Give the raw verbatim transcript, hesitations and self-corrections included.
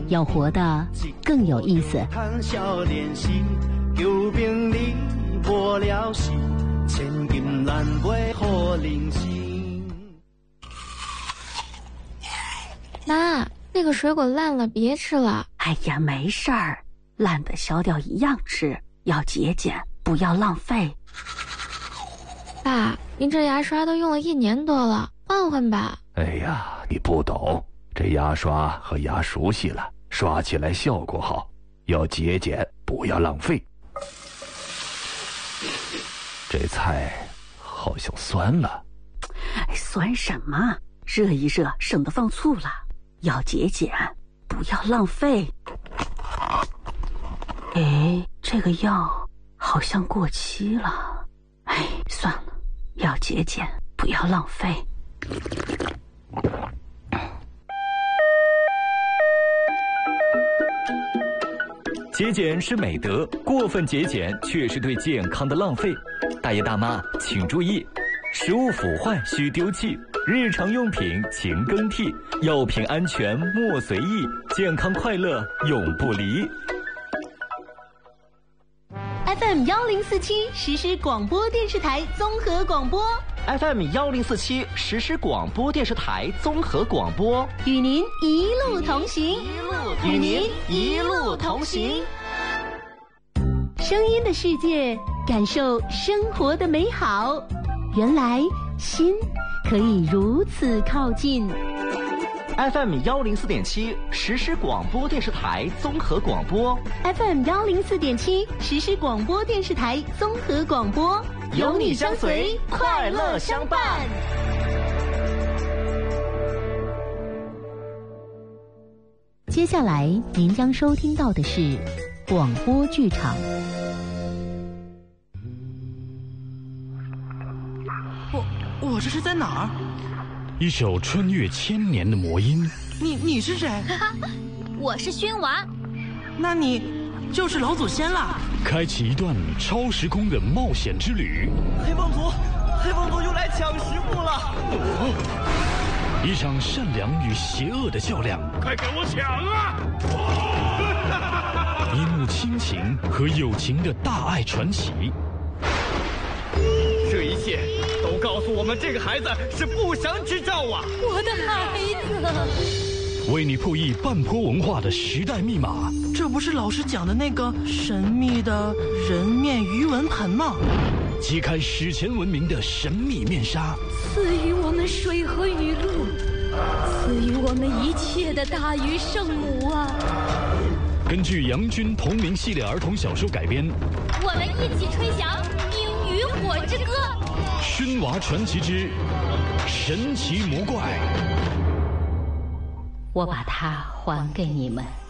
要活得更有意思。 妈，那个水果烂了，别吃了。 哎呀，没事儿，烂的削掉一样吃，要节俭，不要浪费。 爸，您这牙刷都用了一年多了，换换吧。 哎呀，你不懂，这牙刷和牙熟悉了，刷起来效果好，要节俭，不要浪费。这菜好像酸了。 哎，酸什么？热一热，省得放醋了。要节俭，不要浪费。哎，这个药好像过期了。哎，算了，要节俭，不要浪费。 节俭是美德，过分节俭却是对健康的浪费。大爷大妈请注意，食物腐坏需丢弃，日常用品勤更替，药品安全莫随意，健康快乐永不离。 F M 幺零四七实时广播电视台综合广播 F M 幺零四七实时广播电视台综合广播， 与您一路同行， 与您一路同行。 声音的世界，感受生活的美好。原来心可以如此靠近。 F M 幺零四点七实时广播电视台综合广播 ，F M 幺零四点七实时广播电视台综合广播， 有你相随，快乐相伴。 接下来您将收听到的是广播剧场。 我我这是在哪儿？ 一首穿越千年的魔音。 你你是谁？ 我是熏娃。 那你就是老祖先了。 开启一段超时空的冒险之旅。 黑帮族，黑帮族又来抢食物了。 哦，一场善良与邪恶的较量。 快给我抢啊！ 一幕亲情和友情的大爱传奇。 这一切都告诉我们，这个孩子是不祥之兆啊！ 我的孩子， 为你破译半坡文化的时代密码。 这不是老师讲的那个神秘的人面鱼纹盆吗？ 揭开史前文明的神秘面纱， 赐予我们水和雨露，赐予我们一切的大禹圣母啊！ 根据杨军同名系列儿童小说改编， 我们一起吹响冰与火之歌。 熏娃传奇之神奇魔怪， 我把它还给你们。